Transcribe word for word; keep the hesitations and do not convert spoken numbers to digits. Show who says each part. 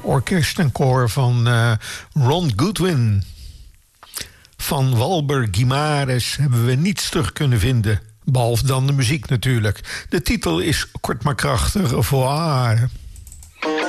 Speaker 1: orkest en koor van uh, Ron Goodwin. Van Walber Guimares hebben we niets terug kunnen vinden. Behalve dan de muziek natuurlijk. De titel is kort maar krachtig Voir.